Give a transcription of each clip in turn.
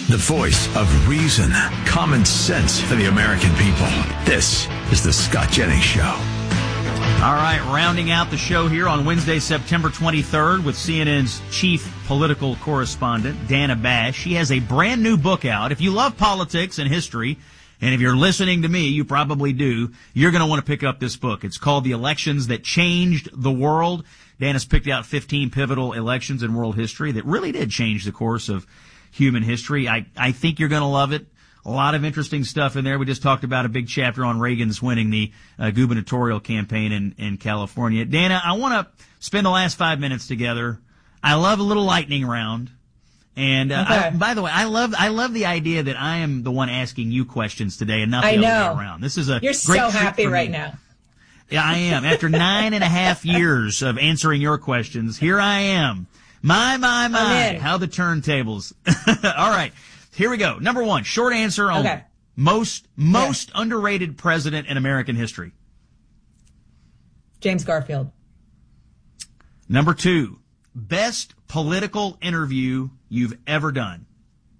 The voice of reason, common sense for the American people. This is the Scott Jennings Show. All right, rounding out the show here on Wednesday, September 23rd with CNN's chief political correspondent, Dana Bash. She has a brand new book out. If you love politics and history, and if you're listening to me, you probably do, you're going to want to pick up this book. It's called The Elections That Changed the World. Dana's picked out 15 pivotal elections in world history that really did change the course of human history. I think you're going to love it. A lot of interesting stuff in there. We just talked about a big chapter on Reagan's winning the gubernatorial campaign in California. Dana, I want to spend the last 5 minutes together. I love a little lightning round. And by the way, I love the idea that I am the one asking you questions today and not the other way around. This is a You're great so treat happy for right me. now. Yeah, I am. After 9.5 years of answering your questions, here I am. My. How the turntables. All right. Here we go. Number one, short answer only. Okay. Most underrated president in American history. James Garfield. Number two, best political interview you've ever done.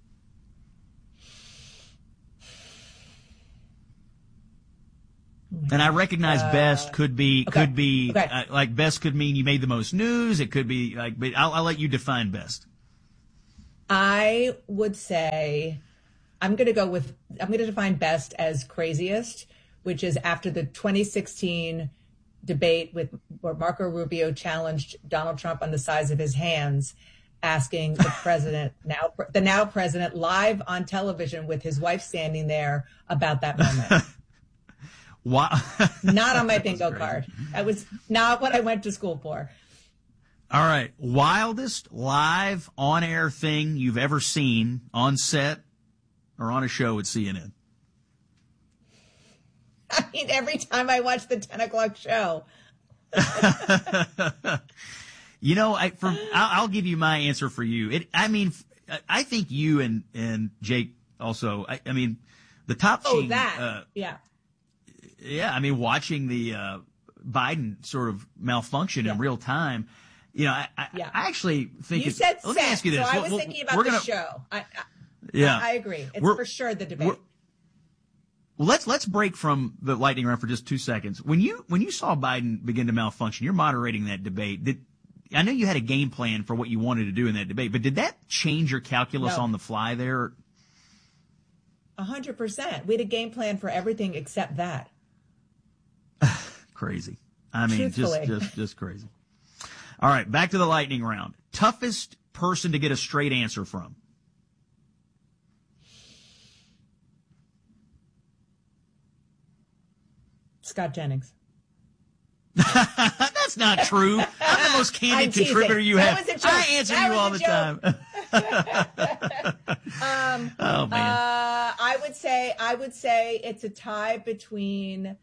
And I recognize best could be like best could mean you made the most news. It could be like, but I'll let you define best. I would say I'm going to define best as craziest, which is after the 2016 debate where Marco Rubio challenged Donald Trump on the size of his hands, asking the president, now president, live on television with his wife standing there about that moment. Wow. Not on my bingo card. That was not what I went to school for. All right. Wildest live on-air thing you've ever seen on set or on a show at CNN? I mean, every time I watch the 10 o'clock show. You know, I'll give you my answer for you. I think you and Jake also, I mean, the top team. Yeah. Yeah, I mean, watching the Biden sort of malfunction in real time, you know, I actually think you said let me ask you this. So I was thinking about the show. I agree. It's for sure the debate. Let's break from the lightning round for just 2 seconds. When you saw Biden begin to malfunction, you're moderating that debate. I know you had a game plan for what you wanted to do in that debate, but did that change your calculus on the fly there? 100%. We had a game plan for everything except that. Crazy. I mean, Truthfully. just crazy. All right, back to the lightning round. Toughest person to get a straight answer from. Scott Jennings. That's not true. I'm the most candid contributor you have. I answer you all the time. Oh man. I would say it's a tie between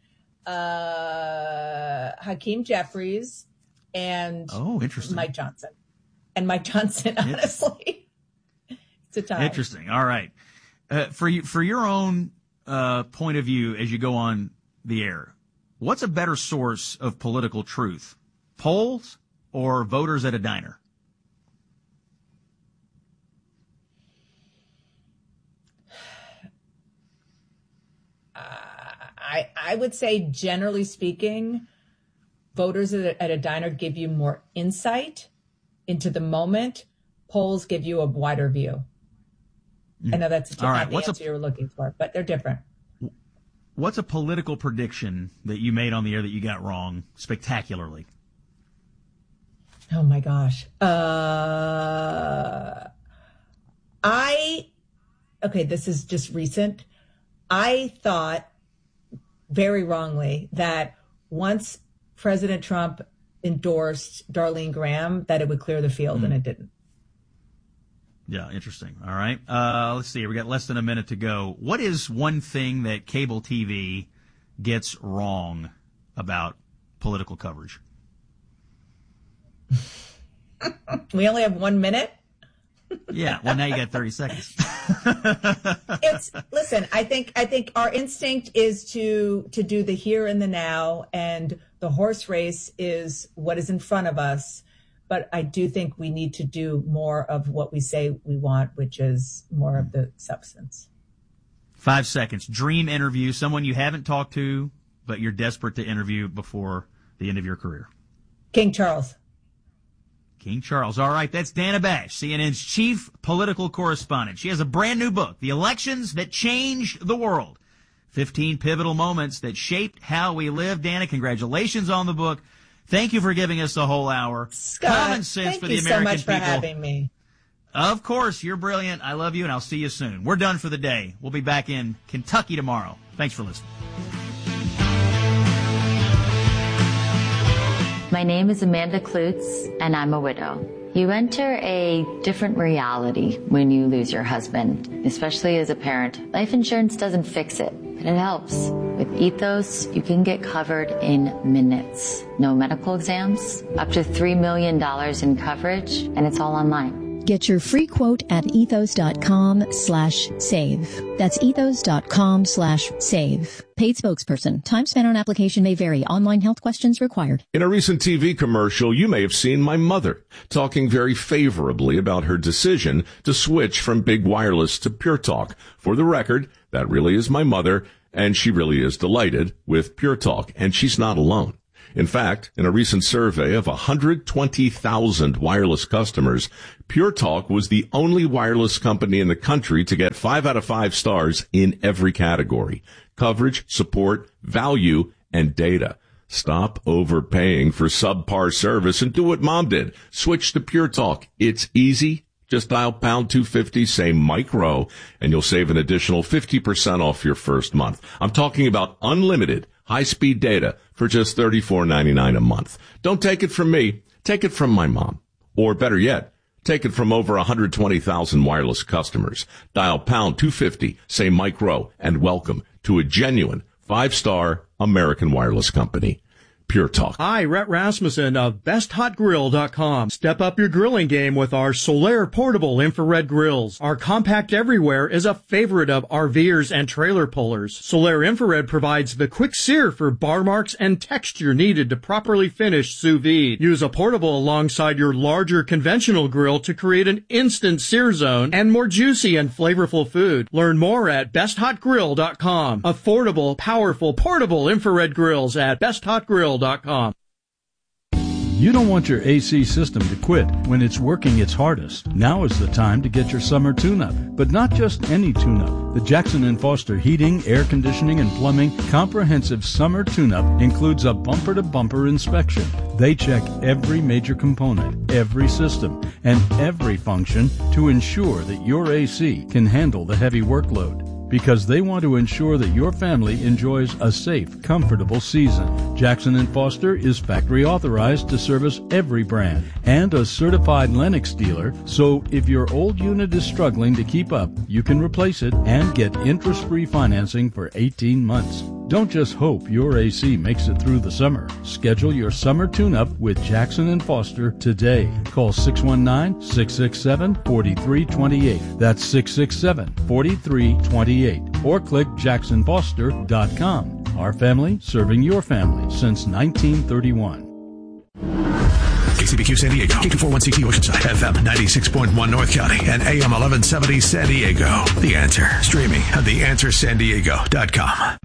Hakeem Jeffries and interesting. Mike Johnson. And Mike Johnson, honestly. It's a tie. Interesting. All right. For your own point of view as you go on the air, what's a better source of political truth? Polls or voters at a diner? I would say, generally speaking, voters at a diner give you more insight into the moment. Polls give you a wider view. I know that's not the answer you were looking for, but they're different. What's a political prediction that you made on the air that you got wrong spectacularly? Oh my gosh. This is just recent. I thought very wrongly that once President Trump endorsed Darlene Graham, that it would clear the field, and it didn't. Yeah, interesting. All right. Let's see. We got less than a minute to go. What is one thing that cable TV gets wrong about political coverage? We only have 1 minute? Yeah. Well, now you got 30 seconds. Listen, I think our instinct is to do the here and the now, and the horse race is what is in front of us. but I do think we need to do more of what we say we want, which is more of the substance. 5 seconds. Dream interview, someone you haven't talked to, but you're desperate to interview before the end of your career. King Charles. King Charles. All right, that's Dana Bash, CNN's chief political correspondent. She has a brand new book, The Elections That Changed the World. 15 pivotal moments that shaped how we live. Dana, congratulations on the book. Thank you for giving us the whole hour. Scott, Common sense for the American people. Thank you so much for having me. Of course, you're brilliant. I love you, and I'll see you soon. We're done for the day. We'll be back in Kentucky tomorrow. Thanks for listening. My name is Amanda Klutz, and I'm a widow. You enter a different reality when you lose your husband, especially as a parent. Life insurance doesn't fix it, but it helps. With Ethos, you can get covered in minutes. No medical exams, up to $3 million in coverage, and it's all online. Get your free quote at ethos.com/save. That's ethos.com/save. Paid spokesperson. Time spent on application may vary. Online health questions required. In a recent TV commercial, you may have seen my mother talking very favorably about her decision to switch from Big Wireless to Pure Talk. For the record, that really is my mother, and she really is delighted with Pure Talk, and she's not alone. In fact, in a recent survey of 120,000 wireless customers, Pure Talk was the only wireless company in the country to get 5 out of 5 stars in every category: coverage, support, value, and data. Stop overpaying for subpar service and do what Mom did. Switch to Pure Talk. It's easy. Just dial pound 250, say micro, and you'll save an additional 50% off your first month. I'm talking about unlimited high-speed data for just $34.99 a month. Don't take it from me. Take it from my mom. Or better yet, take it from over 120,000 wireless customers. Dial pound 250, say micro, and welcome to a genuine 5-star American wireless company. Pure Talk. Hi, Rhett Rasmussen of BestHotGrill.com. Step up your grilling game with our Solaire portable infrared grills. Our compact everywhere is a favorite of RVers and trailer pullers. Solaire infrared provides the quick sear for bar marks and texture needed to properly finish sous vide. Use a portable alongside your larger conventional grill to create an instant sear zone and more juicy and flavorful food. Learn more at BestHotGrill.com. Affordable, powerful, portable infrared grills at BestHotGrill.com. You don't want your AC system to quit when it's working its hardest. Now is the time to get your summer tune-up, but not just any tune-up. The Jackson & Foster Heating, Air Conditioning, and Plumbing Comprehensive Summer Tune-Up includes a bumper-to-bumper inspection. They check every major component, every system, and every function to ensure that your AC can handle the heavy workload. Because they want to ensure that your family enjoys a safe, comfortable season. Jackson & Foster is factory authorized to service every brand and a certified Lennox dealer, so if your old unit is struggling to keep up, you can replace it and get interest-free financing for 18 months. Don't just hope your AC makes it through the summer. Schedule your summer tune-up with Jackson & Foster today. Call 619-667-4328. That's 667-4328. Or click jacksonfoster.com. Our family serving your family since 1931. KCBQ San Diego, K241CT Oceanside, FM 96.1 North County, and AM 1170 San Diego. The Answer, streaming at theanswersandiego.com.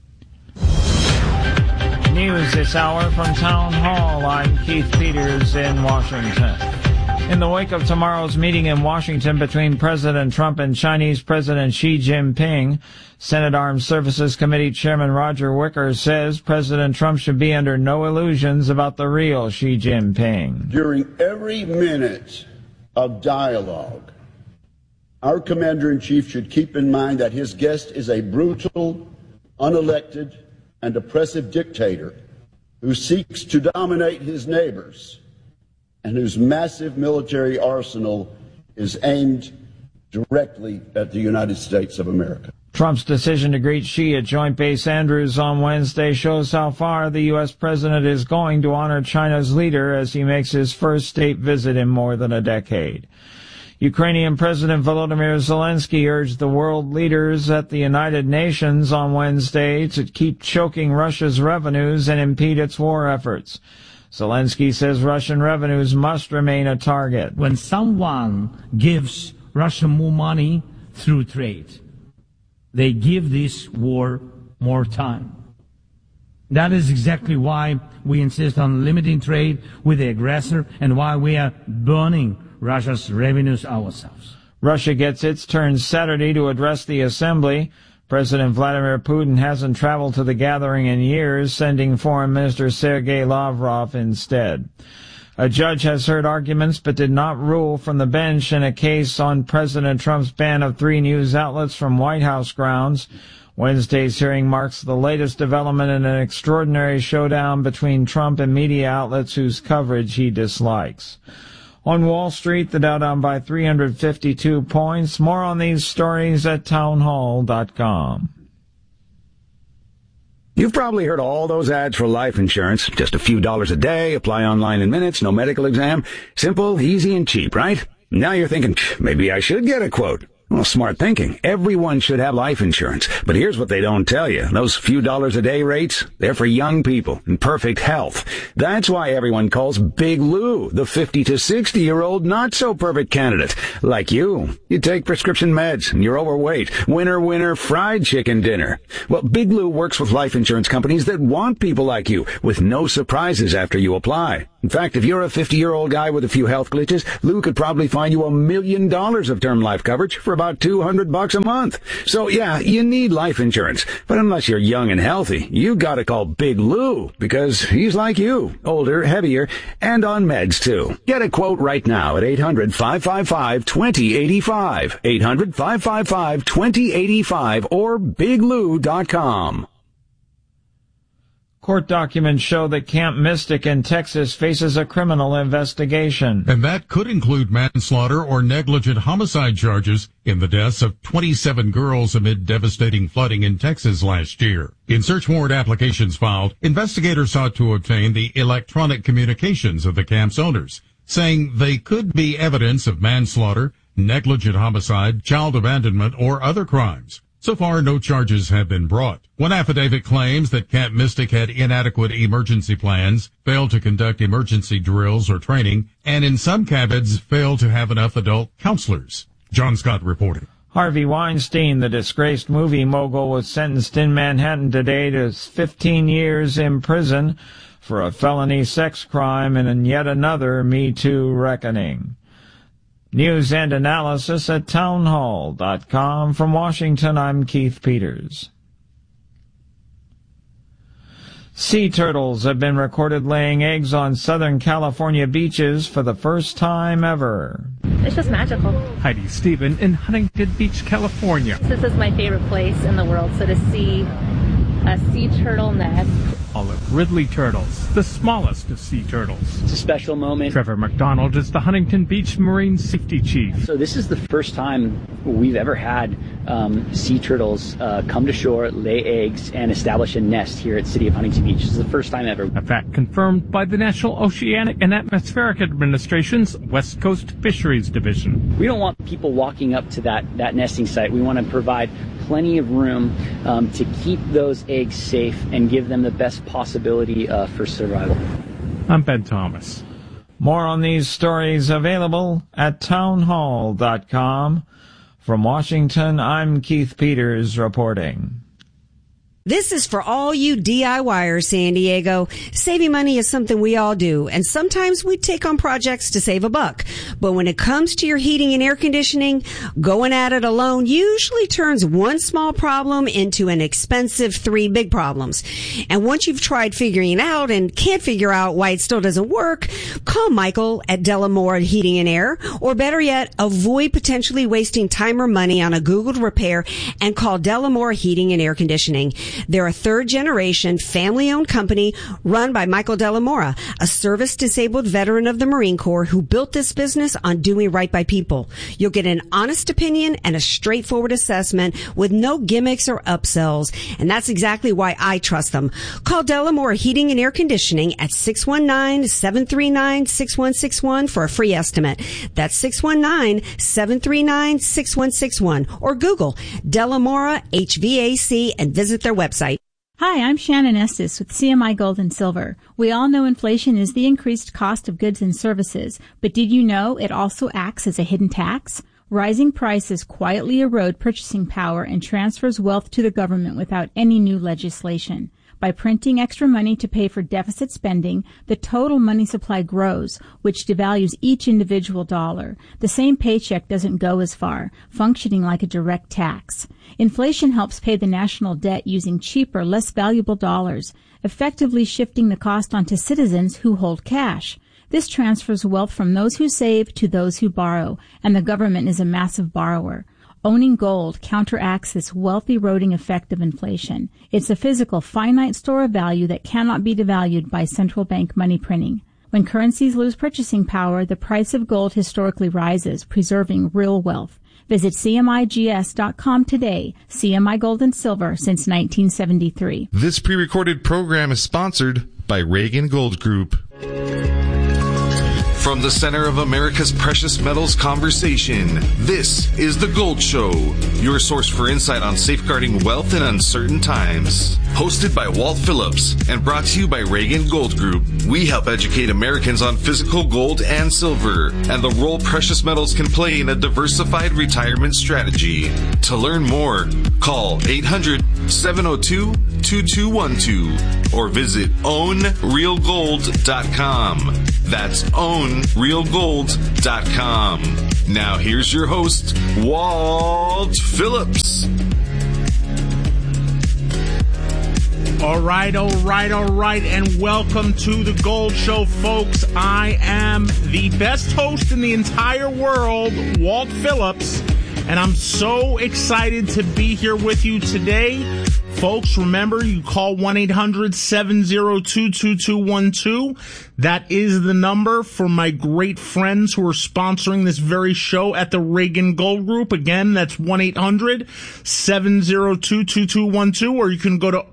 News this hour from Town Hall. I'm Keith Peters in Washington. In the wake of tomorrow's meeting in Washington between President Trump and Chinese President Xi Jinping, Senate Armed Services Committee Chairman Roger Wicker says President Trump should be under no illusions about the real Xi Jinping. During every minute of dialogue, our Commander-in-Chief should keep in mind that his guest is a brutal, unelected, and oppressive dictator who seeks to dominate his neighbors and whose massive military arsenal is aimed directly at the United States of America. Trump's decision to greet Xi at Joint Base Andrews on Wednesday shows how far the U.S. president is going to honor China's leader as he makes his first state visit in more than a decade. Ukrainian President Volodymyr Zelensky urged the world leaders at the United Nations on Wednesday to keep choking Russia's revenues and impede its war efforts. Zelensky says Russian revenues must remain a target. When someone gives Russia more money through trade, they give this war more time. That is exactly why we insist on limiting trade with the aggressor and why we are burning Russia's revenues ourselves. Russia gets its turn Saturday to address the assembly. President Vladimir Putin hasn't traveled to the gathering in years, sending Foreign Minister Sergei Lavrov instead. A judge has heard arguments but did not rule from the bench in a case on President Trump's ban of 3 news outlets from White House grounds. Wednesday's hearing marks the latest development in an extraordinary showdown between Trump and media outlets whose coverage he dislikes. On Wall Street, the Dow down by 352 points. More on these stories at townhall.com. You've probably heard all those ads for life insurance. Just a few dollars a day, apply online in minutes, no medical exam. Simple, easy, and cheap, right? Now you're thinking, maybe I should get a quote. Well, smart thinking. Everyone should have life insurance. But here's what they don't tell you. Those few dollars a day rates, they're for young people in perfect health. That's why everyone calls Big Lou the 50 to 60-year-old not-so-perfect candidate. Like you. You take prescription meds and you're overweight. Winner, fried chicken dinner. Well, Big Lou works with life insurance companies that want people like you with no surprises after you apply. In fact, if you're a 50-year-old guy with a few health glitches, Lou could probably find you $1 million of term life coverage for about $200 a month. So yeah, you need life insurance. But unless you're young and healthy, you gotta call Big Lou because he's like you. Older, heavier, and on meds too. Get a quote right now at 800-555-2085. 800-555-2085 or biglou.com. Court documents show that Camp Mystic in Texas faces a criminal investigation. And that could include manslaughter or negligent homicide charges in the deaths of 27 girls amid devastating flooding in Texas last year. In search warrant applications filed, investigators sought to obtain the electronic communications of the camp's owners, saying they could be evidence of manslaughter, negligent homicide, child abandonment, or other crimes. So far, no charges have been brought. One affidavit claims that Camp Mystic had inadequate emergency plans, failed to conduct emergency drills or training, and in some cabins failed to have enough adult counselors. John Scott reporting. Harvey Weinstein, the disgraced movie mogul, was sentenced in Manhattan today to 15 years in prison for a felony sex crime and in yet another Me Too reckoning. News and analysis at townhall.com. From Washington, I'm Keith Peters. Sea turtles have been recorded laying eggs on Southern California beaches for the first time ever. It's just magical. Heidi Stephen in Huntington Beach, California. This is my favorite place in the world, so to see a sea turtle nest. Olive Ridley turtles, the smallest of sea turtles. It's a special moment. Trevor McDonald is the Huntington Beach Marine Safety Chief. So this is the first time we've ever had sea turtles come to shore, lay eggs, and establish a nest here at City of Huntington Beach. This is the first time ever. A fact confirmed by the National Oceanic and Atmospheric Administration's West Coast Fisheries Division. We don't want people walking up to that nesting site. We want to provide plenty of room to keep those eggs safe and give them the best possibility for survival. I'm Ben Thomas. More on these stories available at townhall.com. From Washington, I'm Keith Peters reporting. This is for all you DIYers, San Diego. Saving money is something we all do, and sometimes we take on projects to save a buck. But when it comes to your heating and air conditioning, going at it alone usually turns one small problem into an expensive 3 big problems. And once you've tried figuring it out and can't figure out why it still doesn't work, call Michael at Delamore Heating and Air, or better yet, avoid potentially wasting time or money on a Googled repair and call Delamore Heating and Air Conditioning. They're a third-generation, family-owned company run by Michael Delamora, a service-disabled veteran of the Marine Corps who built this business on doing right by people. You'll get an honest opinion and a straightforward assessment with no gimmicks or upsells, and that's exactly why I trust them. Call Delamora Heating and Air Conditioning at 619-739-6161 for a free estimate. That's 619-739-6161, or Google Delamora HVAC and visit their website. Hi, I'm Shannon Estes with CMI Gold and Silver. We all know inflation is the increased cost of goods and services, but did you know it also acts as a hidden tax? Rising prices quietly erode purchasing power and transfers wealth to the government without any new legislation. By printing extra money to pay for deficit spending, the total money supply grows, which devalues each individual dollar. The same paycheck doesn't go as far, functioning like a direct tax. Inflation helps pay the national debt using cheaper, less valuable dollars, effectively shifting the cost onto citizens who hold cash. This transfers wealth from those who save to those who borrow, and the government is a massive borrower. Owning gold counteracts this wealth-eroding effect of inflation. It's a physical, finite store of value that cannot be devalued by central bank money printing. When currencies lose purchasing power, the price of gold historically rises, preserving real wealth. Visit CMIGS.com today. CMI Gold and Silver since 1973. This pre-recorded program is sponsored by Reagan Gold Group. From the center of America's precious metals conversation, this is The Gold Show, your source for insight on safeguarding wealth in uncertain times. Hosted by Walt Phillips and brought to you by Reagan Gold Group, we help educate Americans on physical gold and silver and the role precious metals can play in a diversified retirement strategy. To learn more, call 800-702-2212 or visit ownrealgold.com. That's ownrealgold.com. Now here's your host, Walt Phillips. All right, and welcome to The Gold Show, folks. I am the best host in the entire world, Walt Phillips, and I'm so excited to be here with you today. Folks, remember, you call 1-800-702-2212. That is the number for my great friends who are sponsoring this very show at the Reagan Gold Group. Again, that's 1-800-702-2212, or you can go to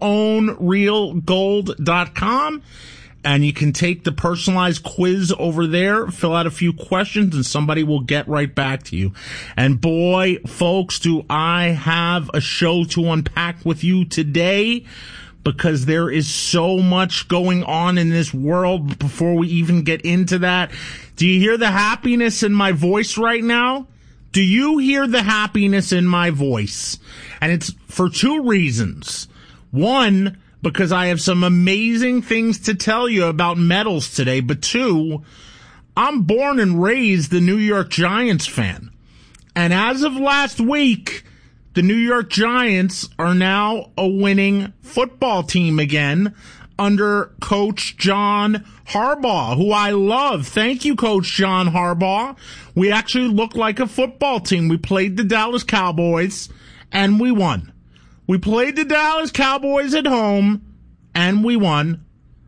ownrealgold.com. And you can take the personalized quiz over there, fill out a few questions, and somebody will get right back to you. And boy, folks, do I have a show to unpack with you today, because there is so much going on in this world. Before we even get into that, do you hear the happiness in my voice right now? Do you hear the happiness in my voice? And it's for two reasons. One, because I have some amazing things to tell you about metals today. But two, I'm born and raised a New York Giants fan. And as of last week, the New York Giants are now a winning football team again under Coach John Harbaugh, who I love. Thank you, Coach John Harbaugh. We actually look like a football team. We played the Dallas Cowboys, and we won. We played the Dallas Cowboys at home, and we won.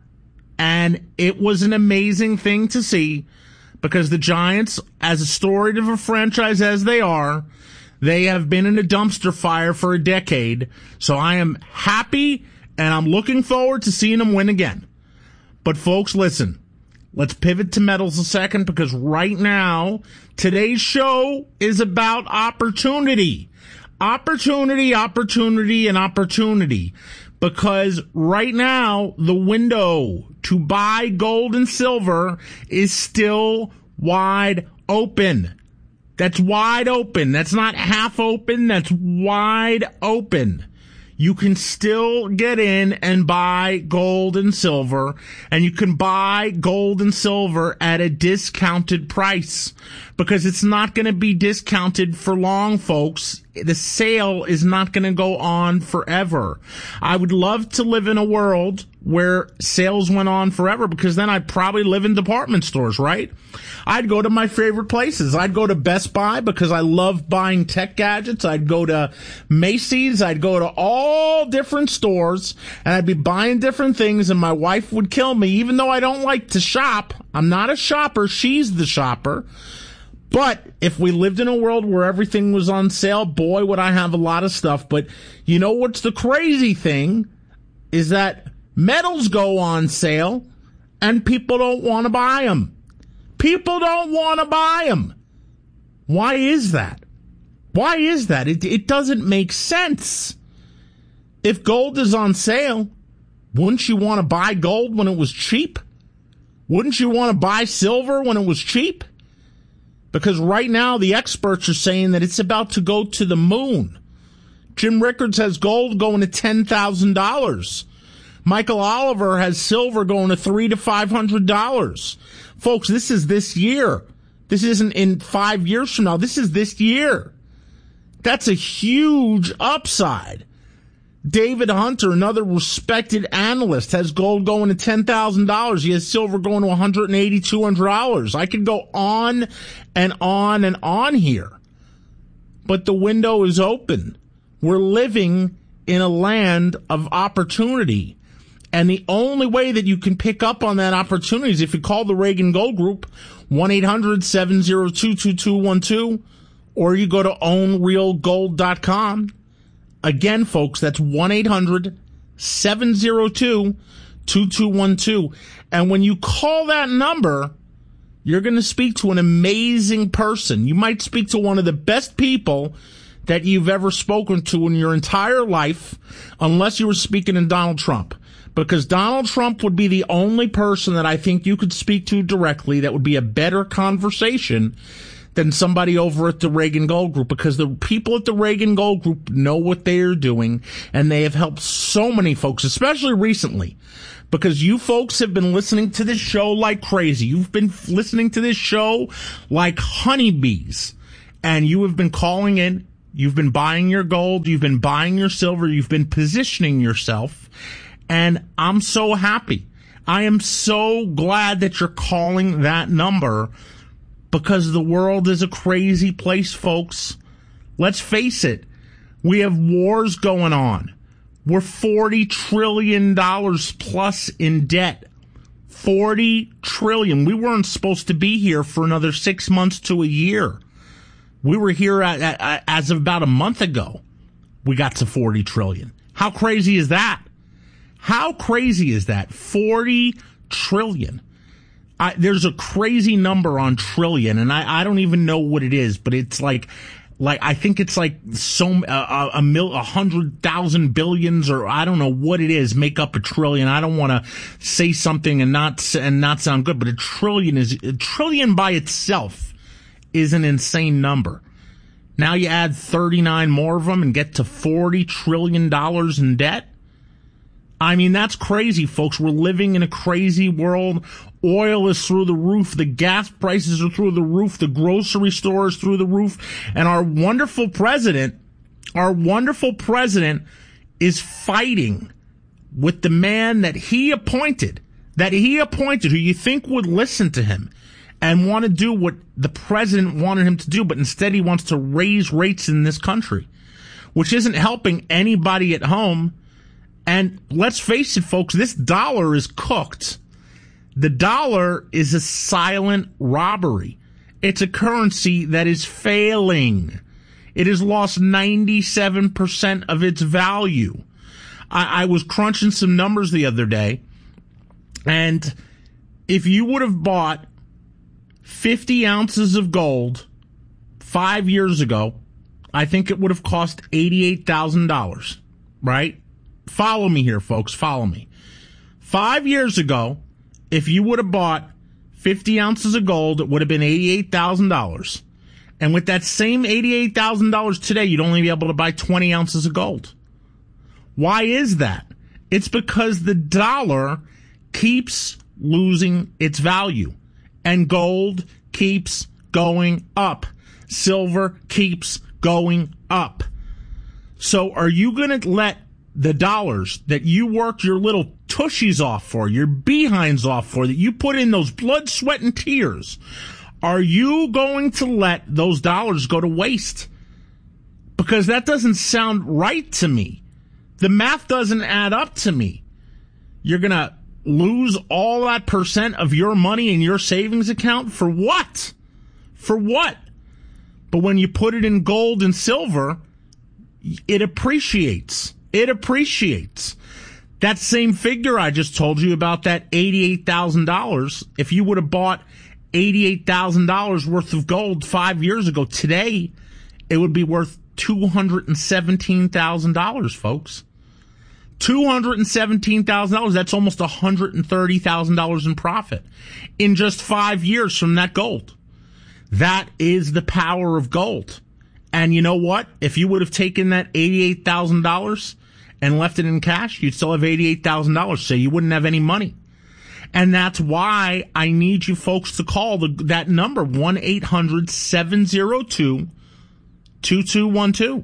And it was an amazing thing to see, because the Giants, as storied of a franchise as they are, they have been in a dumpster fire for a decade. So I am happy, and I'm looking forward to seeing them win again. But folks, listen, let's pivot to metals a second, because right now, today's show is about opportunity. Opportunity, and opportunity. Because right now, the window to buy gold and silver is still wide open. That's wide open. That's not half open. That's wide open. You can still get in and buy gold and silver, and you can buy gold and silver at a discounted price, because it's not going to be discounted for long, folks. The sale is not going to go on forever. I would love to live in a world where sales went on forever, because then I'd probably live in department stores, right? I'd go to my favorite places. I'd go to Best Buy because I love buying tech gadgets. I'd go to Macy's. I'd go to all different stores, and I'd be buying different things, and my wife would kill me, even though I don't like to shop. I'm not a shopper. She's the shopper. But if we lived in a world where everything was on sale, boy, would I have a lot of stuff. But you know what's the crazy thing is that metals go on sale and people don't want to buy them. People don't want to buy them. Why is that? Why is that? It doesn't make sense. If gold is on sale, wouldn't you want to buy gold when it was cheap? Wouldn't you want to buy silver when it was cheap? Because right now the experts are saying that it's about to go to the moon. Jim Rickards has gold going to $10,000. Michael Oliver has silver going to $300 to $500. Folks, this is this year. This isn't in 5 years from now. This is this year. That's a huge upside. David Hunter, another respected analyst, has gold going to $10,000. He has silver going to $180, $200. I could go on and on and on here. But the window is open. We're living in a land of opportunity. And the only way that you can pick up on that opportunity is if you call the Reagan Gold Group, 1-800-702-2212, or you go to ownrealgold.com. Again, folks, that's 1-800-702-2212. And when you call that number, you're going to speak to an amazing person. You might speak to one of the best people that you've ever spoken to in your entire life, unless you were speaking to Donald Trump. Because Donald Trump would be the only person that I think you could speak to directly that would be a better conversation than somebody over at the Reagan Gold Group, because the people at the Reagan Gold Group know what they are doing, and they have helped so many folks, especially recently, because you folks have been listening to this show like crazy. You've been listening to this show like honeybees, and you have been calling in. You've been buying your gold. You've been buying your silver. You've been positioning yourself, and I'm so happy. I am so glad that you're calling that number, because the world is a crazy place, folks. Let's face it. We have wars going on. We're $40 trillion plus in debt. $40 trillion. We weren't supposed to be here for another 6 months to a year. We were here as of about a month ago. We got to $40 trillion. How crazy is that? How crazy is that? $40 trillion. There's a crazy number on trillion, and I don't even know what it is, but it's like I think it's like 100,000 billions, or I don't know what it is, make up a trillion. I don't want to say something and not sound good, but a trillion by itself is an insane number. Now you add 39 more of them and get to $40 trillion in debt. I mean, that's crazy, folks. We're living in a crazy world. Oil is through the roof. The gas prices are through the roof. The grocery store is through the roof. And our wonderful president is fighting with the man that he appointed, who you think would listen to him and want to do what the president wanted him to do, but instead he wants to raise rates in this country, which isn't helping anybody at home. And let's face it, folks, this dollar is cooked. The dollar is a silent robbery. It's a currency that is failing. It has lost 97% of its value. I was crunching some numbers the other day, and if you would have bought 50 ounces of gold 5 years ago, I think it would have cost $88,000, right? Follow me here, folks. Follow me. 5 years ago, if you would have bought 50 ounces of gold, it would have been $88,000. And with that same $88,000 today, you'd only be able to buy 20 ounces of gold. Why is that? It's because the dollar keeps losing its value. And gold keeps going up. Silver keeps going up. So are you going to let the dollars that you worked your little tushies off for, your behinds off for, that you put in those blood, sweat, and tears, are you going to let those dollars go to waste? Because that doesn't sound right to me. The math doesn't add up to me. You're going to lose all that percent of your money in your savings account for what? For what? But when you put it in gold and silver, it appreciates. It appreciates. That same figure I just told you about, that $88,000, if you would have bought $88,000 worth of gold 5 years ago, today it would be worth $217,000, folks. $217,000. That's almost $130,000 in profit in just 5 years from that gold. That is the power of gold. And you know what? If you would have taken that $88,000 and left it in cash, you'd still have $88,000. So you wouldn't have any money. And that's why I need you folks to call that number, 1-800-702-2212.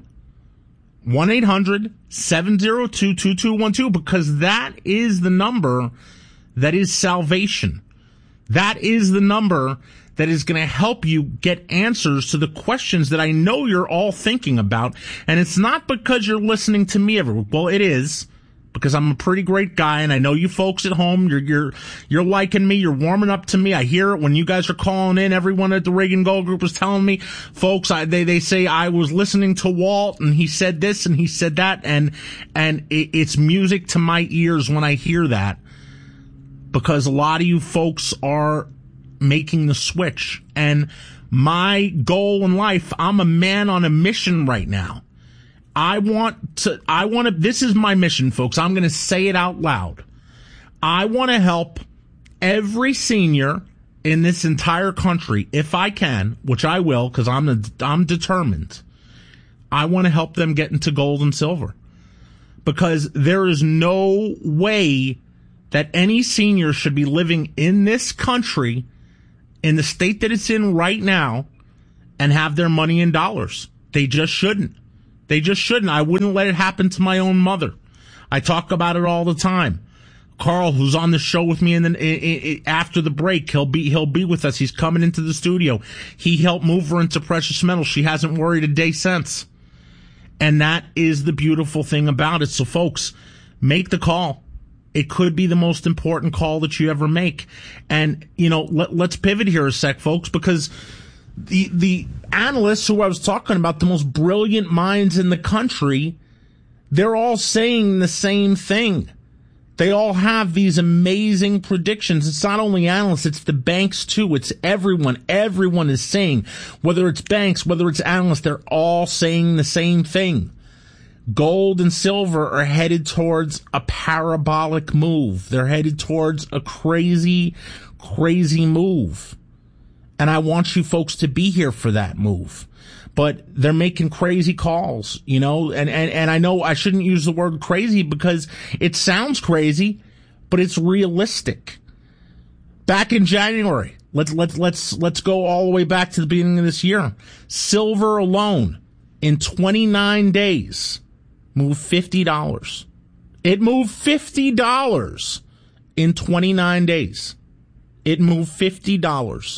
1-800-702-2212, because that is the number that is salvation. That is the number that is going to help you get answers to the questions that I know you're all thinking about. And it's not because you're listening to me every week. Well, it is, because I'm a pretty great guy, and I know you folks at home, you're liking me, you're warming up to me. I hear it when you guys are calling in. Everyone at the Reagan Gold Group was telling me, folks, they say I was listening to Walt, and he said this and he said that, and it's music to my ears when I hear that, because a lot of you folks are making the switch. And my goal in life, I'm a man on a mission right now. I want to, this is my mission, folks. I'm going to say it out loud. I want to help every senior in this entire country, if I can, which I will, because I'm determined. I want to help them get into gold and silver, because there is no way that any senior should be living in this country, in the state that it's in right now, and have their money in dollars. They just shouldn't. They just shouldn't. I wouldn't let it happen to my own mother. I talk about it all the time. Carl, who's on the show with me, after the break, he'll be with us. He's coming into the studio. He helped move her into precious metals. She hasn't worried a day since. And that is the beautiful thing about it. So, folks, make the call. It could be the most important call that you ever make. And, let's pivot here a sec, folks, because the analysts who I was talking about, the most brilliant minds in the country, they're all saying the same thing. They all have these amazing predictions. It's not only analysts, it's the banks too. It's everyone. Everyone is saying, whether it's banks, whether it's analysts, they're all saying the same thing. Gold and silver are headed towards a parabolic move. They're headed towards a crazy, crazy move. And I want you folks to be here for that move. But they're making crazy calls, and I know I shouldn't use the word crazy because it sounds crazy, but it's realistic. Back in January, let's go all the way back to the beginning of this year. Silver alone in 29 days moved $50. It moved $50 in 29 days. It moved $50.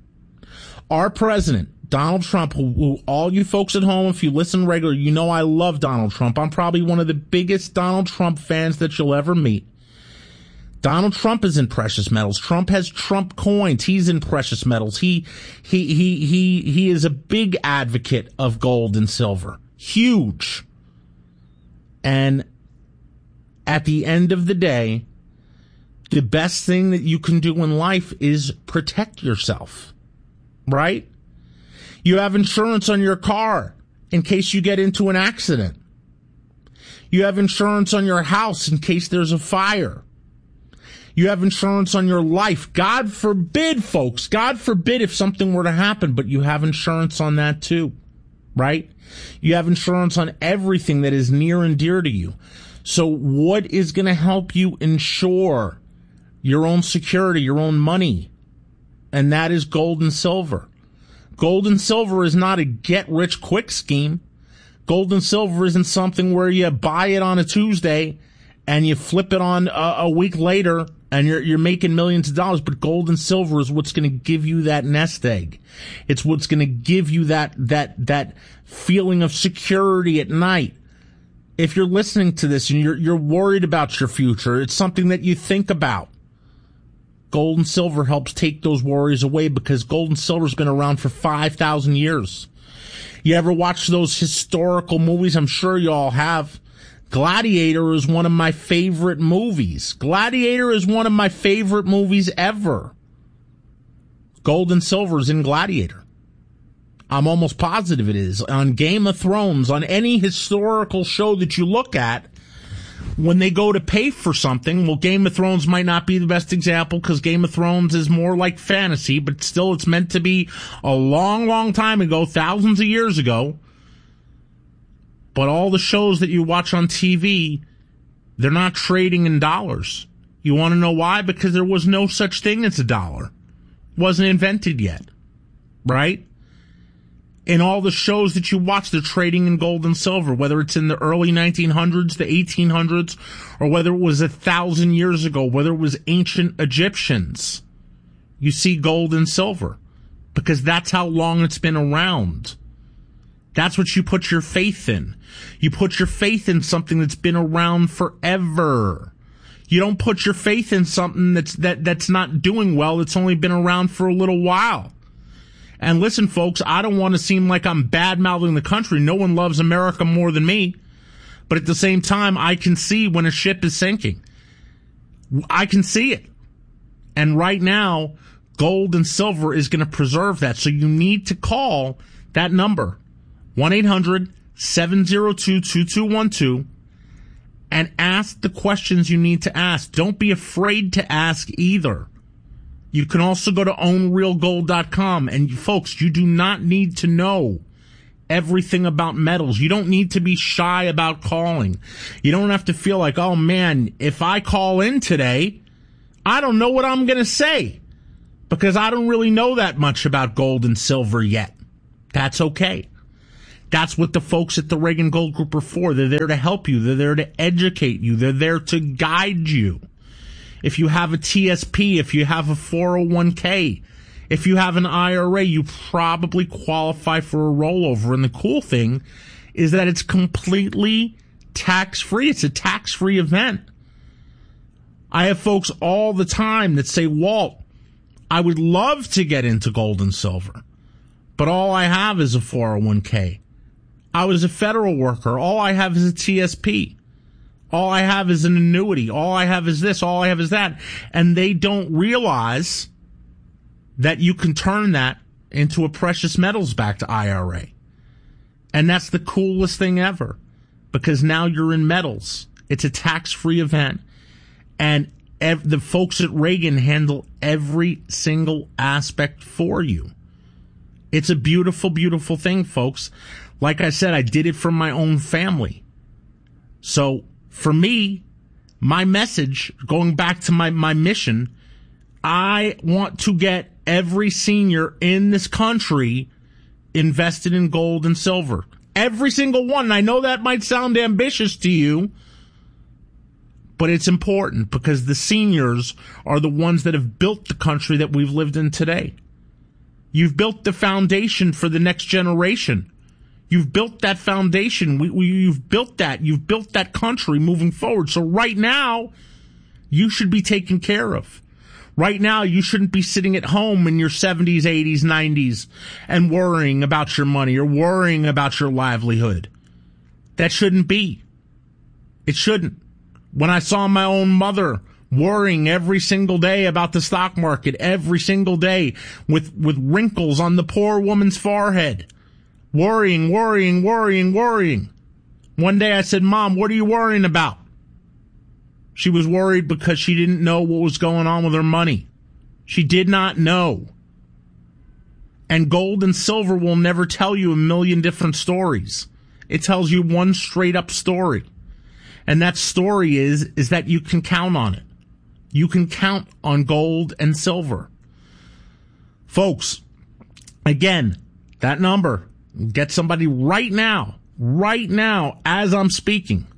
Our president, Donald Trump, who all you folks at home, if you listen regularly, you know I love Donald Trump. I'm probably one of the biggest Donald Trump fans that you'll ever meet. Donald Trump is in precious metals. Trump has Trump coins. He's in precious metals. He is a big advocate of gold and silver. Huge. And at the end of the day, the best thing that you can do in life is protect yourself. Right? You have insurance on your car in case you get into an accident. You have insurance on your house in case there's a fire. You have insurance on your life. God forbid, folks, God forbid if something were to happen, but you have insurance on that too, right? You have insurance on everything that is near and dear to you. So what is going to help you insure your own security, your own money? And that is gold and silver. Gold and silver is not a get-rich-quick scheme. Gold and silver isn't something where you buy it on a Tuesday and you flip it on a week later and you're making millions of dollars. But gold and silver is what's going to give you that nest egg. It's what's going to give you that feeling of security at night. If you're listening to this and you're worried about your future, it's something that you think about. Gold and silver helps take those worries away because gold and silver's been around for 5,000 years. You ever watch those historical movies? I'm sure you all have. Gladiator is one of my favorite movies. Gladiator is one of my favorite movies ever. Gold and silver is in Gladiator. I'm almost positive it is. On Game of Thrones, on any historical show that you look at, when they go to pay for something, well, Game of Thrones might not be the best example because Game of Thrones is more like fantasy, but still it's meant to be a long, long time ago, thousands of years ago. But all the shows that you watch on TV, they're not trading in dollars. You want to know why? Because there was no such thing as a dollar. It wasn't invented yet, right? In all the shows that you watch, they're trading in gold and silver, whether it's in the early 1900s, the 1800s, or whether it was 1,000 years ago, whether it was ancient Egyptians. You see gold and silver because that's how long it's been around. That's what you put your faith in. You put your faith in something that's been around forever. You don't put your faith in something that's not doing well, that's only been around for a little while. And listen, folks, I don't want to seem like I'm bad-mouthing the country. No one loves America more than me. But at the same time, I can see when a ship is sinking. I can see it. And right now, gold and silver is going to preserve that. So you need to call that number, 1-800-702-2212, and ask the questions you need to ask. Don't be afraid to ask either. You can also go to ownrealgold.com. And folks, you do not need to know everything about metals. You don't need to be shy about calling. You don't have to feel like, oh man, if I call in today, I don't know what I'm going to say because I don't really know that much about gold and silver yet. That's okay. That's what the folks at the Reagan Gold Group are for. They're there to help you. They're there to educate you. They're there to guide you. If you have a TSP, if you have a 401k, if you have an IRA, you probably qualify for a rollover. And the cool thing is that it's completely tax-free. It's a tax-free event. I have folks all the time that say, Walt, I would love to get into gold and silver, but all I have is a 401k. I was a federal worker. All I have is a TSP. All I have is an annuity. All I have is this. All I have is that. And they don't realize that you can turn that into a precious metals backed IRA. And that's the coolest thing ever because now you're in metals. It's a tax-free event. And the folks at Reagan handle every single aspect for you. It's a beautiful, beautiful thing, folks. Like I said, I did it from my own family. So for me, my message, going back to my mission, I want to get every senior in this country invested in gold and silver. Every single one. And I know that might sound ambitious to you, but it's important because the seniors are the ones that have built the country that we've lived in today. You've built the foundation for the next generation. You've built that foundation. You've built that. You've built that country moving forward. So right now, you should be taken care of. Right now, you shouldn't be sitting at home in your 70s, 80s, 90s and worrying about your money or worrying about your livelihood. That shouldn't be. It shouldn't. When I saw my own mother worrying every single day about the stock market, every single day with wrinkles on the poor woman's forehead, worrying. One day I said, Mom, what are you worrying about? She was worried because she didn't know what was going on with her money. She did not know. And gold and silver will never tell you a million different stories. It tells you one straight up story. And that story is that you can count on it. You can count on gold and silver. Folks, again, that number, get somebody right now, as I'm speaking,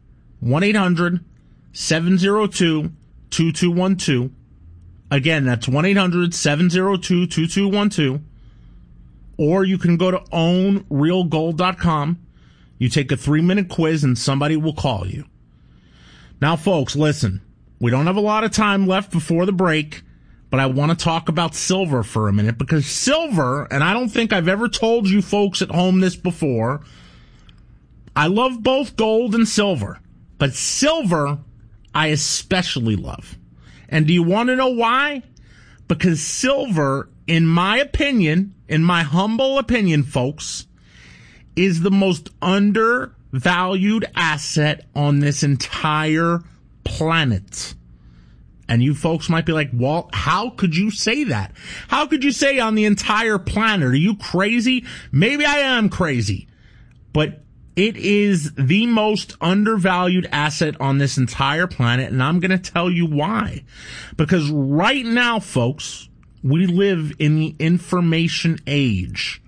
1-800-702-2212. Again, that's 1-800-702-2212. Or you can go to ownrealgold.com. You take a 3-minute quiz and somebody will call you. Now, folks, listen, we don't have a lot of time left before the break, but I want to talk about silver for a minute because silver, and I don't think I've ever told you folks at home this before, I love both gold and silver, but silver I especially love. And do you want to know why? Because silver, in my opinion, in my humble opinion, folks, is the most undervalued asset on this entire planet. And you folks might be like, Walt, how could you say that? How could you say on the entire planet? Are you crazy? Maybe I am crazy. But it is the most undervalued asset on this entire planet, and I'm going to tell you why. Because right now, folks, we live in the information age.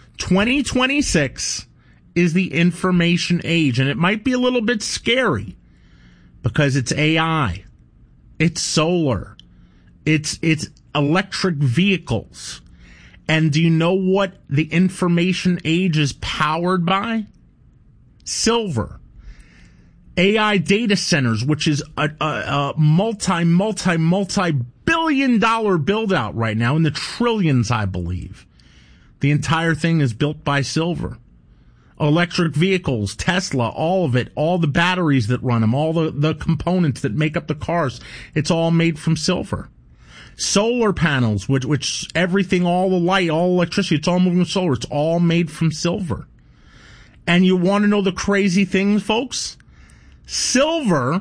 2026 is the information age, and it might be a little bit scary because it's AI. It's solar. It's electric vehicles. And do you know what the information age is powered by? Silver. AI data centers, which is a multi-billion dollar build out right now in the trillions, I believe. The entire thing is built by silver. Electric vehicles, Tesla, all of it, all the batteries that run them, all the components that make up the cars, it's all made from silver. Solar panels, which everything, all the light, all electricity, it's all moving with solar. It's all made from silver. And you want to know the crazy thing, folks? Silver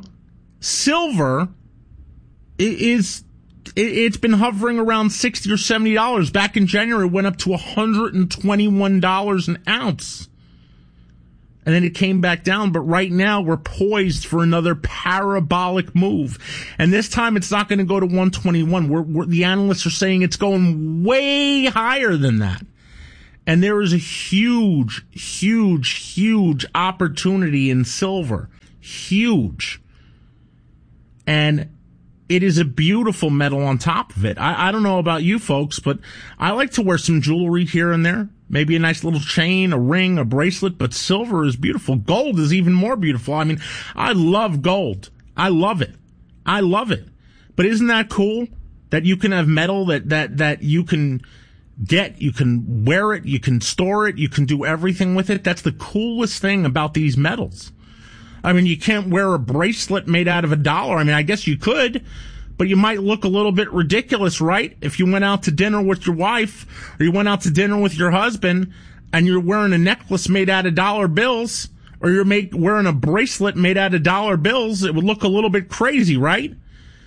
it's been hovering around $60 or $70. Back in January, it went up to $121 an ounce. And then it came back down, but right now we're poised for another parabolic move. And this time it's not going to go to 121. The analysts are saying it's going way higher than that. And there is a huge opportunity in silver. Huge. And it is a beautiful metal on top of it. I don't know about you folks, but I like to wear some jewelry here and there. Maybe a nice little chain, a ring, a bracelet, but silver is beautiful. Gold is even more beautiful. I mean, I love gold. I love it. But isn't that cool that you can have metal that you can get, you can wear it, you can store it, you can do everything with it? That's the coolest thing about these metals. I mean, you can't wear a bracelet made out of $1. I mean, I guess you could, but you might look a little bit ridiculous, right? If you went out to dinner with your wife or you went out to dinner with your husband and you're wearing a necklace made out of dollar bills or you're wearing a bracelet made out of dollar bills, it would look a little bit crazy, right?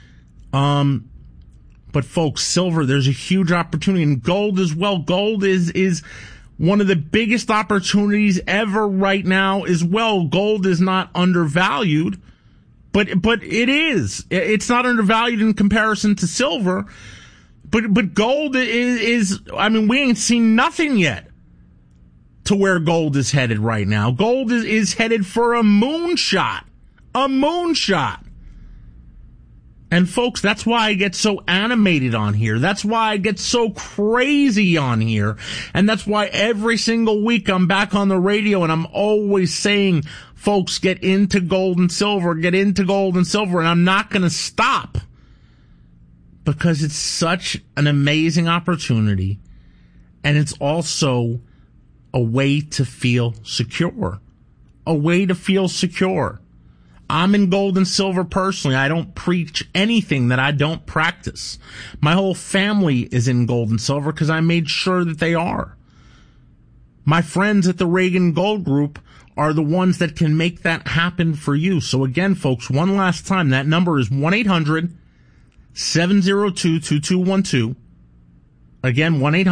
But folks, silver, there's a huge opportunity, and gold as well. Gold is one of the biggest opportunities ever right now as well. Gold is not undervalued. But it is. It's not undervalued in comparison to silver. But gold is, I mean, we ain't seen nothing yet to where gold is headed right now. Gold is headed for a moonshot. A moonshot. And folks, that's why I get so animated on here. That's why I get so crazy on here. And that's why every single week I'm back on the radio and I'm always saying, folks, get into gold and silver, get into gold and silver. And I'm not going to stop because it's such an amazing opportunity. And it's also a way to feel secure. A way to feel secure. I'm in gold and silver personally. I don't preach anything that I don't practice. My whole family is in gold and silver because I made sure that they are. My friends at the Reagan Gold Group are the ones that can make that happen for you. So again, folks, one last time, that number is 1-800-702-2212. Again,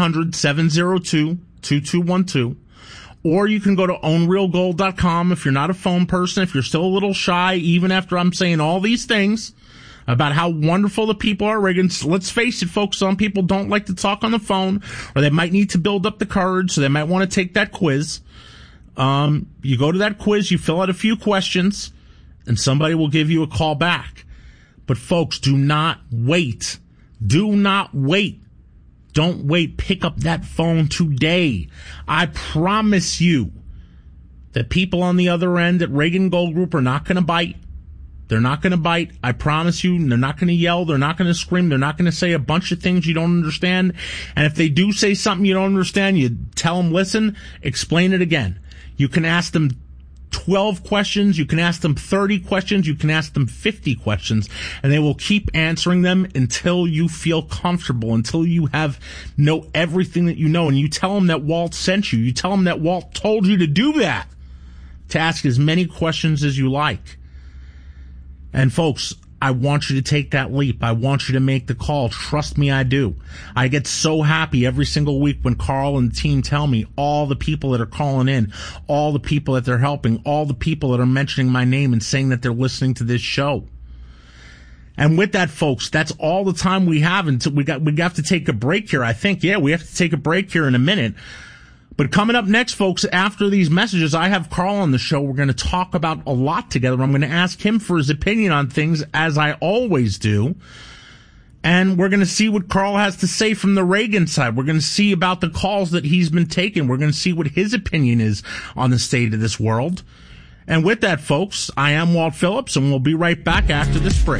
1-800-702-2212. Or you can go to ownrealgold.com if you're not a phone person, if you're still a little shy, even after I'm saying all these things about how wonderful the people are. Reagan, let's face it, folks, some people don't like to talk on the phone, or they might need to build up the courage, so they might want to take that quiz. You go to that quiz, you fill out a few questions, and somebody will give you a call back. But folks, do not wait. Do not wait. Don't wait. Pick up that phone today. I promise you that people on the other end at Reagan Gold Group are not going to bite. They're not going to bite. I promise you. They're not going to yell. They're not going to scream. They're not going to say a bunch of things you don't understand. And if they do say something you don't understand, you tell them, listen, explain it again. You can ask them 12 questions, you can ask them 30 questions, you can ask them 50 questions, and they will keep answering them until you feel comfortable, until you know everything that you know, and you tell them that Walt sent you. You tell them that Walt told you to do that, to ask as many questions as you like. And folks, I want you to take that leap. I want you to make the call. Trust me, I do. I get so happy every single week when Carl and the team tell me all the people that are calling in, all the people that they're helping, all the people that are mentioning my name and saying that they're listening to this show. And with that, folks, that's all the time we have until we have to take a break here. I think, we have to take a break here in a minute. But coming up next, folks, after these messages, I have Carl on the show. We're going to talk about a lot together. I'm going to ask him for his opinion on things, as I always do. And we're going to see what Carl has to say from the Reagan side. We're going to see about the calls that he's been taking. We're going to see what his opinion is on the state of this world. And with that, folks, I am Walt Phillips, and we'll be right back after this break.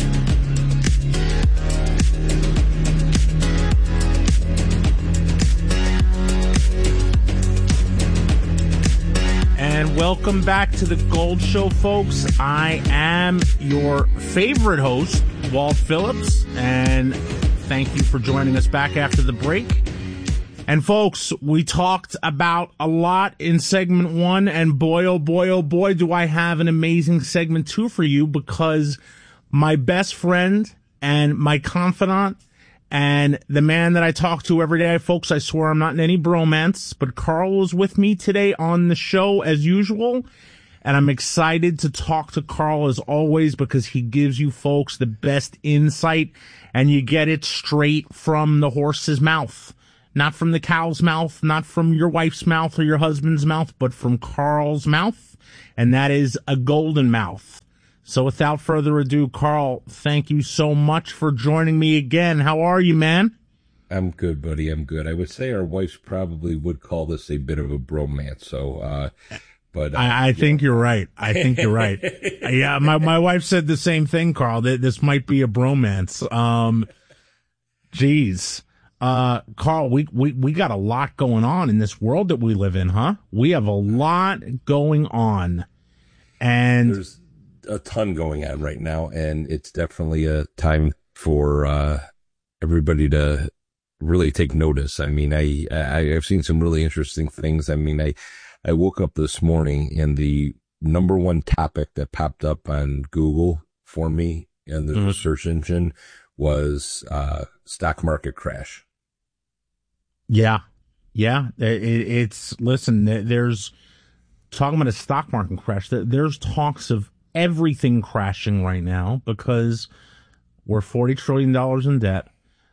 And welcome back to the Gold Show, folks. I am your favorite host, Walt Phillips, and thank you for joining us back after the break. And folks, we talked about a lot in segment 1, and boy, oh boy, do I have an amazing segment 2 for you, because my best friend and my confidant and the man that I talk to every day, folks, I swear I'm not in any bromance, but Carl is with me today on the show as usual. And I'm excited to talk to Carl as always, because he gives you folks the best insight, and you get it straight from the horse's mouth. Not from the cow's mouth, not from your wife's mouth or your husband's mouth, but from Carl's mouth. And that is a golden mouth. So without further ado, Carl, thank you so much for joining me again. How are you, man? I'm good, buddy. I'm good. I would say our wives probably would call this a bit of a bromance. So, but I think you're right. I think you're right. Yeah, my wife said the same thing, Carl. That this might be a bromance. Geez, Carl, we got a lot going on in this world that we live in, huh? We have a lot going on, and there's a ton going on right now, and it's definitely a time for everybody to really take notice. I mean, I've seen some really interesting things. I mean, I woke up this morning, and the number one topic that popped up on Google for me and the search engine was stock market crash. Yeah. It's listen. There's talking about a stock market crash. There's talks of everything crashing right now because we're $40 trillion in debt.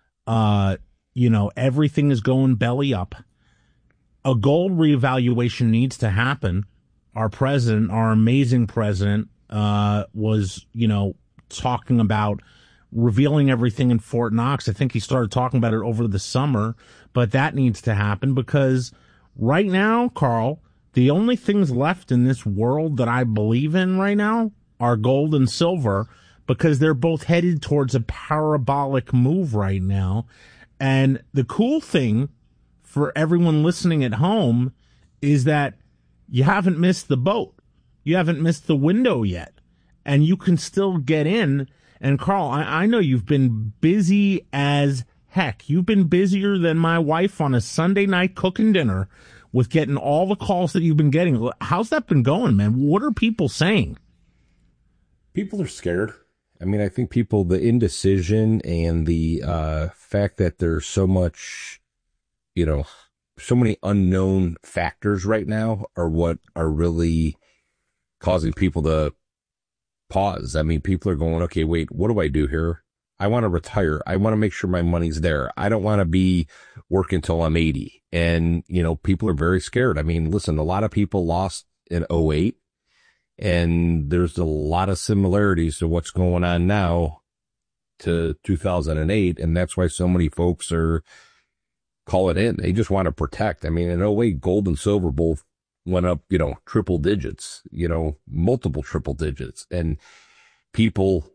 Everything is going belly up. A gold reevaluation needs to happen. Our president, our amazing president, was, talking about revealing everything in Fort Knox. I think he started talking about it over the summer, but that needs to happen because right now, Carl, the only things left in this world that I believe in right now are gold and silver, because they're both headed towards a parabolic move right now. And the cool thing for everyone listening at home is that you haven't missed the boat. You haven't missed the window yet, and you can still get in. And Carl, I know you've been busy as heck. You've been busier than my wife on a Sunday night cooking dinner with getting all the calls that you've been getting. How's that been going, man? What are people saying? People are scared. I mean, I think the indecision and the fact that there's so much, so many unknown factors right now are what are really causing people to pause. I mean, people are going, okay, wait, what do I do here? I want to retire. I want to make sure my money's there. I don't want to be working till I'm 80. And, people are very scared. I mean, listen, a lot of people lost in 2008, and there's a lot of similarities to what's going on now to 2008. And that's why so many folks are calling in. They just want to protect. I mean, in 2008, gold and silver both went up, triple digits, multiple triple digits. And people,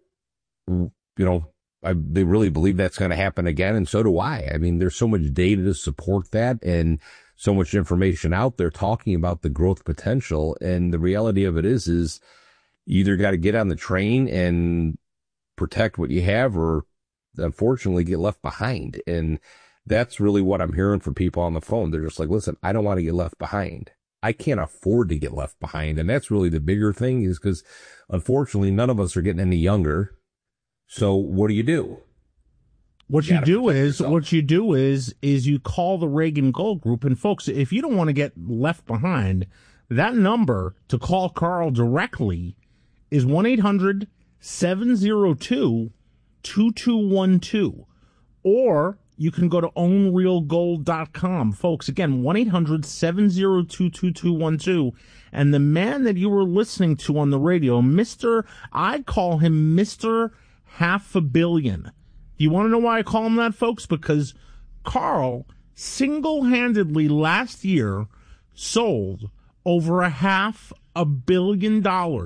they really believe that's going to happen again. And so do I. I mean, there's so much data to support that and so much information out there talking about the growth potential. And the reality of it is you either got to get on the train and protect what you have, or unfortunately get left behind. And that's really what I'm hearing from people on the phone. They're just like, listen, I don't want to get left behind. I can't afford to get left behind. And that's really the bigger thing, is because unfortunately none of us are getting any younger. So what do you do? What you do is you call the Reagan Gold Group. And folks, if you don't want to get left behind, that number to call Carl directly is 1-800-702-2212. Or you can go to ownrealgold.com. Folks, again, 1-800-702-2212. And the man that you were listening to on the radio, I call him Mr. Half a Billion. Do you want to know why I call him that, folks? Because Carl single-handedly last year sold over $500 million.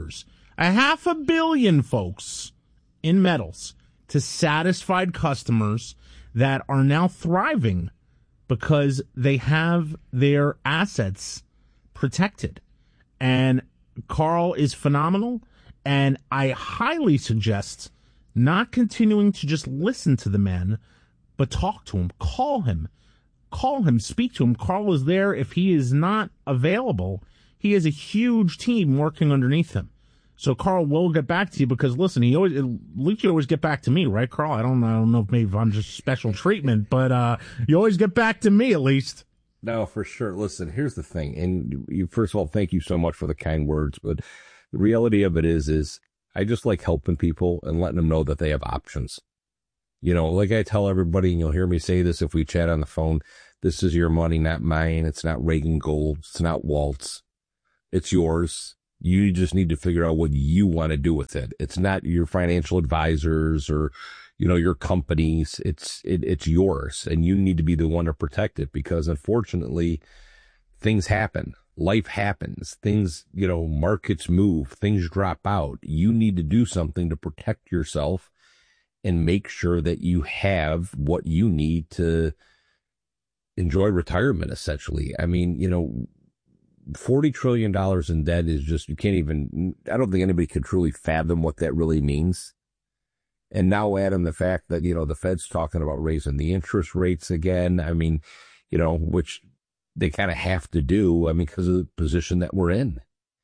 $500 million, folks, in metals to satisfied customers that are now thriving because they have their assets protected. And Carl is phenomenal, and I highly suggest not continuing to just listen to the man, but talk to him, call him, speak to him. Carl is there. If he is not available, he has a huge team working underneath him. So Carl will get back to you, because listen, at least you always get back to me, right, Carl? I don't know if maybe I'm just special treatment, but you always get back to me at least. No, for sure. Listen, here's the thing. And first of all, thank you so much for the kind words. But the reality of it is I just like helping people and letting them know that they have options. You know, like I tell everybody, and you'll hear me say this if we chat on the phone, this is your money, not mine. It's not Reagan Gold. It's not Walt's. It's yours. You just need to figure out what you want to do with it. It's not your financial advisors or, your companies. It's yours, and you need to be the one to protect it, because unfortunately things happen. Life happens. Things, markets move, things drop out. You need to do something to protect yourself and make sure that you have what you need to enjoy retirement, essentially. I mean, $40 trillion in debt is just, I don't think anybody could truly fathom what that really means. And now add in the fact that, the Fed's talking about raising the interest rates again. I mean, which they kind of have to do, because of the position that we're in.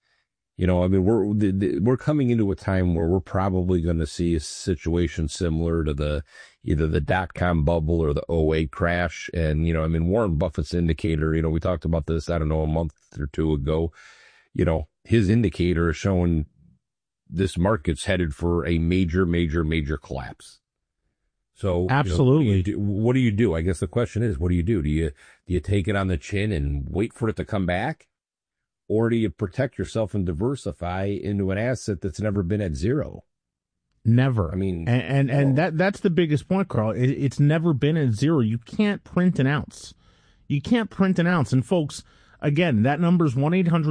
We're coming into a time where we're probably going to see a situation similar to either the dot-com bubble or the 2008 crash. And, Warren Buffett's indicator, we talked about this, a month or two ago, his indicator is showing this market's headed for a major, major, major collapse. So absolutely, what do you do? I guess the question is, what do you do? Do you take it on the chin and wait for it to come back? Or do you protect yourself and diversify into an asset that's never been at zero? Never. That's the biggest point, Carl. It's never been at zero. You can't print an ounce. And folks, again, that number is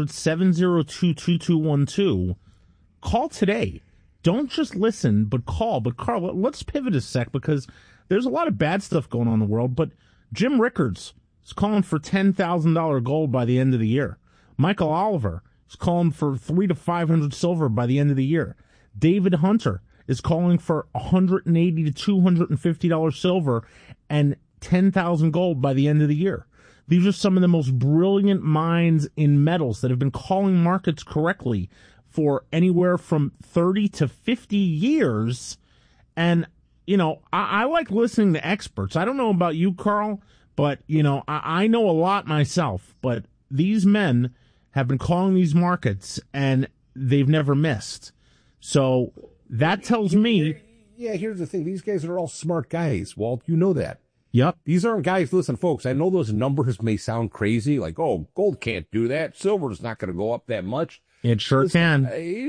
1-800-702-2212. Call today. Don't just listen, but call. But Carl, let's pivot a sec, because there's a lot of bad stuff going on in the world. But Jim Rickards is calling for $10,000 gold by the end of the year. Michael Oliver is calling for $300 to $500 silver by the end of the year. David Hunter is calling for $180 to $250 silver and 10,000 gold by the end of the year. These are some of the most brilliant minds in metals that have been calling markets correctly for anywhere from 30 to 50 years. And, I like listening to experts. I don't know about you, Carl, but, I know a lot myself. But these men have been calling these markets, and they've never missed. So that tells me... Yeah, here's the thing. These guys are all smart guys, Walt. You know that. Yep. These aren't guys... Listen, folks, I know those numbers may sound crazy, like, oh, gold can't do that. Silver's not going to go up that much. It sure can.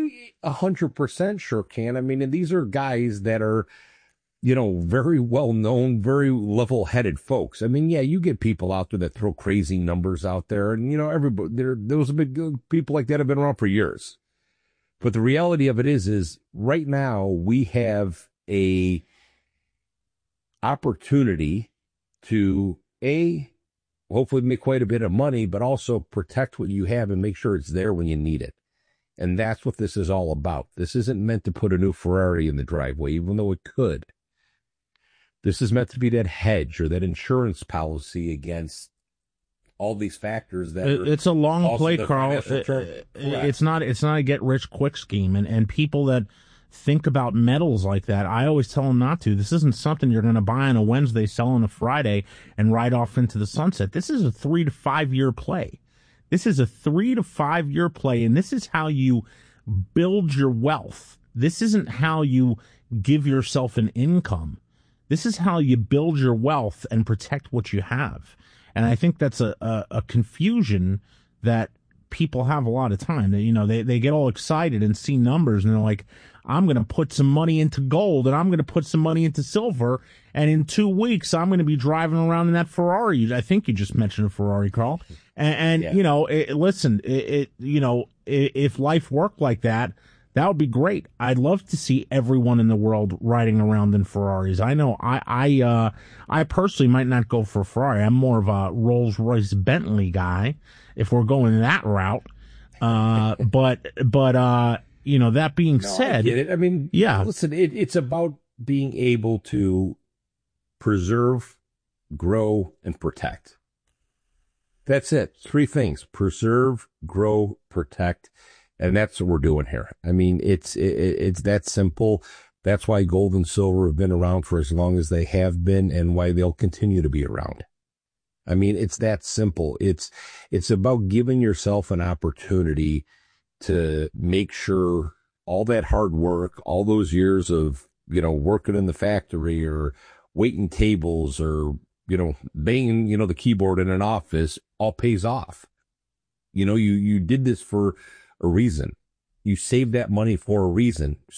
100% sure can. And these are guys that are, very well-known, very level-headed folks. You get people out there that throw crazy numbers out there, and, everybody, those big people like that have been around for years. But the reality of it is right now we have a opportunity to, hopefully make quite a bit of money, but also protect what you have and make sure it's there when you need it. And that's what this is all about. This isn't meant to put a new Ferrari in the driveway, even though it could. This is meant to be that hedge or that insurance policy against all these factors that it's a long play, Carl. It's not a get rich quick scheme, and people that think about medals like that, I always tell them not to. This isn't something you're going to buy on a Wednesday, sell on a Friday, and ride off into the sunset. This is a 3 to 5 year play. This is a 3 to 5 year play, and this is how you build your wealth. This isn't how you give yourself an income. This is how you build your wealth and protect what you have. And I think that's a confusion that people have a lot of time. They get all excited and see numbers, and they're like, I'm going to put some money into gold, and I'm going to put some money into silver, and in 2 weeks, I'm going to be driving around in that Ferrari. I think you just mentioned a Ferrari, Carl. And if life worked like that, that would be great. I'd love to see everyone in the world riding around in Ferraris. I know I personally might not go for a Ferrari. I'm more of a Rolls-Royce Bentley guy if we're going that route. But that being said, I get it. I mean, yeah. Listen, it's about being able to preserve, grow, and protect. That's it. 3 things: preserve, grow, protect. And that's what we're doing here. I mean, it's that simple. That's why gold and silver have been around for as long as they have been, and why they'll continue to be around. I mean, it's that simple. It's about giving yourself an opportunity to make sure all that hard work, all those years of, working in the factory or waiting tables or, banging, the keyboard in an office, all pays off. You did this for a reason. You saved that money for a reason.